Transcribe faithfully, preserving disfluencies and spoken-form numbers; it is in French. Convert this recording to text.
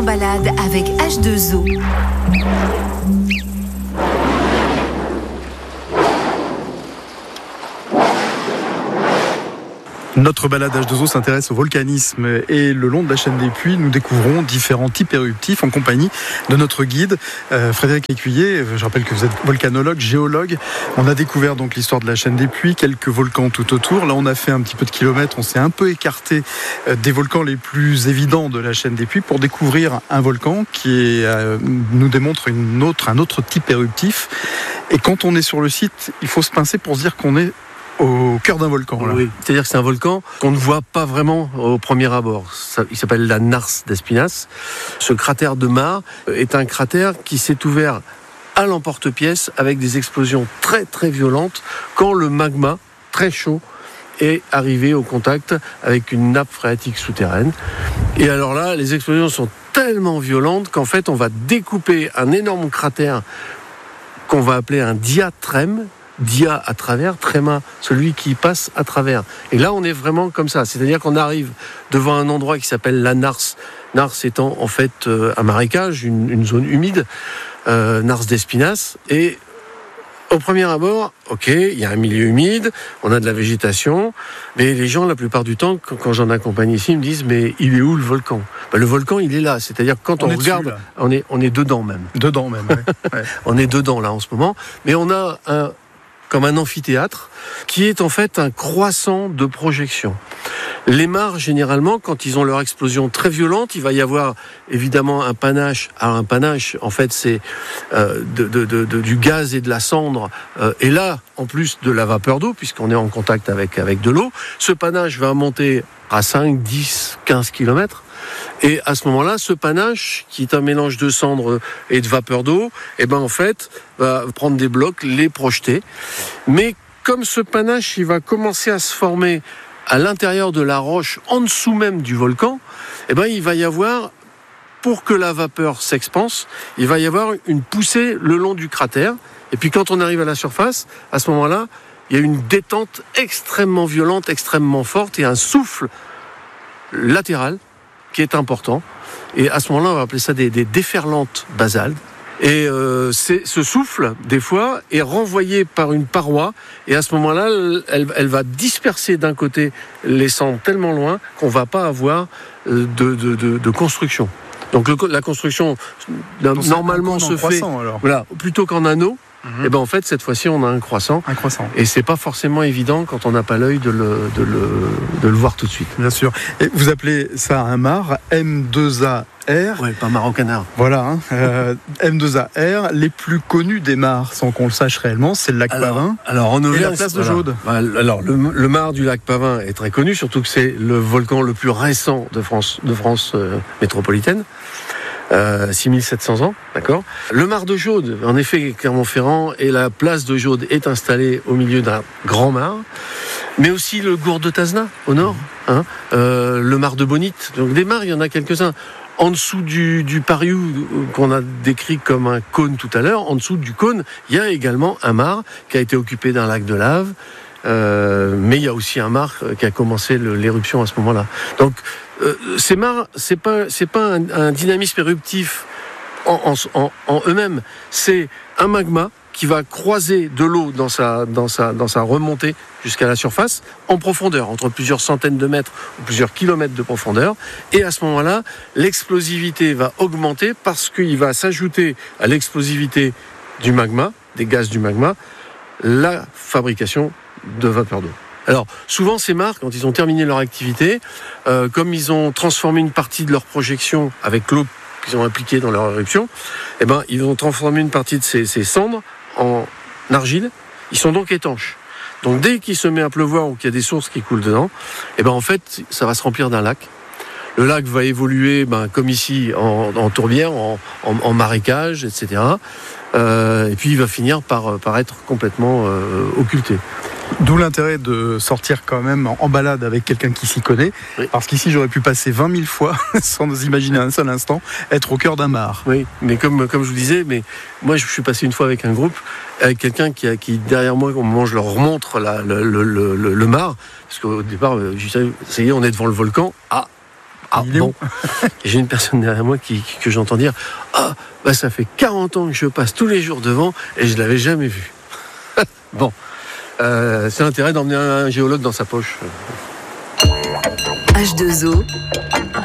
balade avec H deux O. Notre balade H deux O s'intéresse au volcanisme et le long de la chaîne des Puys, nous découvrons différents types éruptifs en compagnie de notre guide euh, Frédéric Écuyer. Je rappelle que vous êtes volcanologue, géologue. On a découvert donc l'histoire de la chaîne des Puys, quelques volcans tout autour. Là, on a fait un petit peu de kilomètres, on s'est un peu écarté euh, des volcans les plus évidents de la chaîne des Puys pour découvrir un volcan qui est, euh, nous démontre une autre, un autre type éruptif. Et quand on est sur le site, il faut se pincer pour se dire qu'on est au cœur d'un volcan. Là. Oui, c'est-à-dire que c'est un volcan qu'on ne voit pas vraiment au premier abord. Ça, il s'appelle la Nars d'Espinasse. Ce cratère de Mare est un cratère qui s'est ouvert à l'emporte-pièce avec des explosions très très violentes quand le magma, très chaud, est arrivé au contact avec une nappe phréatique souterraine. Et alors là, les explosions sont tellement violentes qu'en fait, on va découper un énorme cratère qu'on va appeler un diatrème. Dia à travers, tréma, celui qui passe à travers. Et là, on est vraiment comme ça. C'est-à-dire qu'on arrive devant un endroit qui s'appelle la Nars. Nars étant en fait euh, un marécage, une, une zone humide, euh, Nars d'Espinasse. Et au premier abord, ok, il y a un milieu humide, on a de la végétation, mais les gens, la plupart du temps, quand, quand j'en accompagne ici, ils me disent, mais il est où le volcan ? Ben, le volcan, il est là. C'est-à-dire que quand on, on regarde, dessus, on est, on est dedans même. Dedans même, ouais. Ouais. On est dedans là en ce moment. Mais on a un... comme un amphithéâtre, qui est en fait un croissant de projection. Les mares, généralement, quand ils ont leur explosion très violente, il va y avoir évidemment un panache. Alors un panache, en fait, c'est euh, de, de, de, de, du gaz et de la cendre, euh, et là, en plus de la vapeur d'eau, puisqu'on est en contact avec, avec de l'eau. Ce panache va monter à cinq, dix, quinze kilomètres. Et à ce moment-là, ce panache, qui est un mélange de cendres et de vapeur d'eau, eh ben en fait, va prendre des blocs, les projeter. Mais comme ce panache, il va commencer à se former à l'intérieur de la roche, en dessous même du volcan, eh ben il va y avoir, pour que la vapeur s'expanse, il va y avoir une poussée le long du cratère. Et puis quand on arrive à la surface, à ce moment-là, il y a une détente extrêmement violente, extrêmement forte, et un souffle latéral qui est important. Et à ce moment-là, on va appeler ça des, des déferlantes basaltes. Et euh, c'est, ce souffle, des fois, est renvoyé par une paroi. Et à ce moment-là, elle, elle va disperser d'un côté les cendres tellement loin qu'on ne va pas avoir de, de, de, de construction. Donc le, la construction, donc normalement, se fait alors. Voilà, plutôt qu'en anneau. Mmh. Et ben en fait cette fois-ci on a un croissant. Un croissant. Et c'est pas forcément évident quand on n'a pas l'œil de le, de, le, de le voir tout de suite. Bien sûr. Et vous appelez ça un mar, M deux A R. Ouais, pas mar au canard. Voilà, hein, euh, M deux A R. Les plus connus des mares, sans qu'on le sache réellement, c'est le lac alors, Pavin. Alors en Auvergne, et la place de Jaude. Voilà. Alors le, le mar du lac Pavin est très connu, surtout que c'est le volcan le plus récent de France, de France euh, métropolitaine. Euh, six mille sept cents ans, d'accord. Le mar de Jaude, en effet, Clermont-Ferrand, et la place de Jaude est installée au milieu d'un grand mar, mais aussi le gour de Tazna, au nord, hein, euh, le mar de Bonite. Donc des mares, il y en a quelques-uns. En dessous du, du Pariou, qu'on a décrit comme un cône tout à l'heure, en dessous du cône, il y a également un mar qui a été occupé d'un lac de lave, euh, mais il y a aussi un mar qui a commencé le, l'éruption à ce moment-là. Donc, Euh, ces mares, c'est pas, c'est pas un, un dynamisme éruptif en, en, en eux-mêmes. C'est un magma qui va croiser de l'eau dans sa, dans sa, dans sa remontée jusqu'à la surface, en profondeur, entre plusieurs centaines de mètres ou plusieurs kilomètres de profondeur. Et à ce moment-là, l'explosivité va augmenter parce qu'il va s'ajouter à l'explosivité du magma, des gaz du magma, la fabrication de vapeur d'eau. Alors, souvent, ces mares, quand ils ont terminé leur activité, euh, comme ils ont transformé une partie de leur projection avec l'eau qu'ils ont appliquée dans leur éruption, eh ben, ils ont transformé une partie de ces, ces cendres en argile. Ils sont donc étanches. Donc, dès qu'il se met à pleuvoir ou qu'il y a des sources qui coulent dedans, eh ben, en fait, ça va se remplir d'un lac. Le lac va évoluer, ben, comme ici, en, en tourbière, en, en, en marécage, et cetera. Euh, et puis, il va finir par, par être complètement euh, occulté. D'où l'intérêt de sortir quand même en balade avec quelqu'un qui s'y connaît. Oui. Parce qu'ici, j'aurais pu passer vingt mille fois, sans imaginer un seul instant, être au cœur d'un mar. Oui, mais comme, comme je vous disais, mais moi, je suis passé une fois avec un groupe, avec quelqu'un qui, a, qui derrière moi, au moment où je leur remontre la, le, le, le, le, le mar, parce qu'au départ, je disais, ça y est, on est devant le volcan. Ah, Ah, il est bon. où ? J'ai une personne derrière moi qui, qui- que j'entends dire « Ah, bah ça fait quarante ans que je passe tous les jours devant et je ne l'avais jamais vu. » Bon, euh, c'est l'intérêt d'emmener un géologue dans sa poche. H deux O,